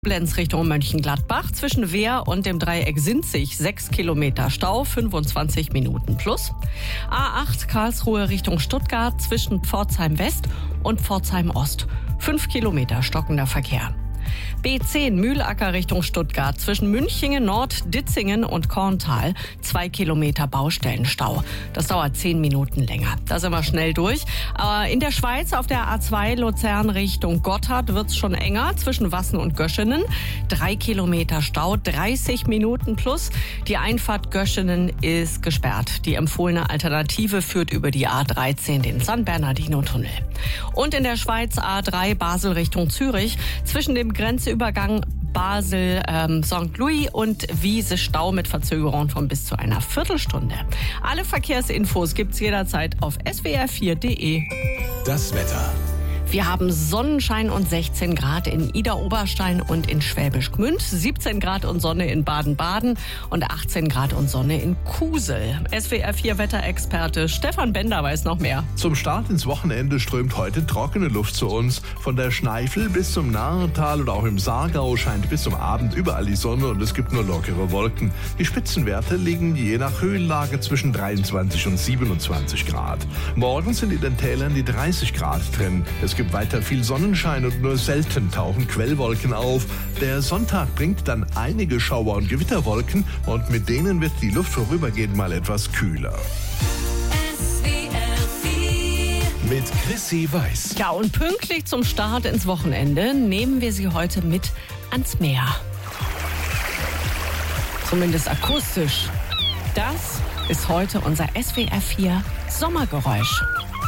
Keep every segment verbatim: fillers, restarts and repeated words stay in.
Koblenz Richtung Mönchengladbach. Zwischen Wehr und dem Dreieck Sinzig sechs Kilometer Stau, fünfundzwanzig Minuten plus. A acht Karlsruhe Richtung Stuttgart zwischen Pforzheim West und Pforzheim Ost. fünf Kilometer stockender Verkehr. B zehn Mühlacker Richtung Stuttgart zwischen Münchingen Nord, Ditzingen und Korntal. Zwei Kilometer Baustellenstau. Das dauert zehn Minuten länger. Da sind wir schnell durch. Aber in der Schweiz auf der A zwei Luzern Richtung Gotthard wird's schon enger zwischen Wassen und Göschenen. Drei Kilometer Stau, dreißig Minuten plus. Die Einfahrt Göschenen ist gesperrt. Die empfohlene Alternative führt über die A dreizehn, den San Bernardino-Tunnel. Und in der Schweiz A drei Basel Richtung Zürich zwischen dem Grenzübergang Basel, ähm, Sankt Louis und Wiese Stau mit Verzögerung von bis zu einer Viertelstunde. Alle Verkehrsinfos gibt's jederzeit auf s w r vier punkt d e. Das Wetter. Wir haben Sonnenschein und sechzehn Grad in Idar-Oberstein und in Schwäbisch Gmünd, siebzehn Grad und Sonne in Baden-Baden und achtzehn Grad und Sonne in Kusel. S W R vier Wetterexperte Stefan Bender weiß noch mehr. Zum Start ins Wochenende strömt heute trockene Luft zu uns. Von der Schneifel bis zum Nahental und auch im Saargau scheint bis zum Abend überall die Sonne und es gibt nur lockere Wolken. Die Spitzenwerte liegen je nach Höhenlage zwischen dreiundzwanzig und siebenundzwanzig Grad. Morgen sind in den Tälern die dreißig Grad drin. Es gibt weiter viel Sonnenschein und nur selten tauchen Quellwolken auf. Der Sonntag bringt dann einige Schauer und Gewitterwolken und mit denen wird die Luft vorübergehend mal etwas kühler. S W R vier mit Chrissy Weiß. Ja, und pünktlich zum Start ins Wochenende nehmen wir Sie heute mit ans Meer. Zumindest akustisch. Das ist heute unser S W R vier Sommergeräusch.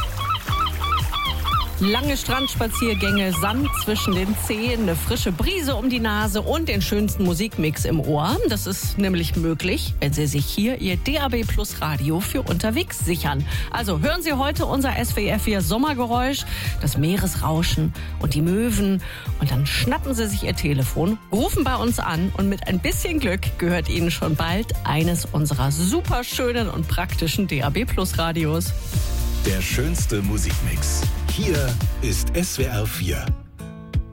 Lange Strandspaziergänge, Sand zwischen den Zehen, eine frische Brise um die Nase und den schönsten Musikmix im Ohr. Das ist nämlich möglich, wenn Sie sich hier Ihr D A B Plus Radio für unterwegs sichern. Also hören Sie heute unser S W R vier Sommergeräusch, das Meeresrauschen und die Möwen. Und dann schnappen Sie sich Ihr Telefon, rufen bei uns an und mit ein bisschen Glück gehört Ihnen schon bald eines unserer super schönen und praktischen D A B Plus Radios. Der schönste Musikmix. Hier ist S W R vier.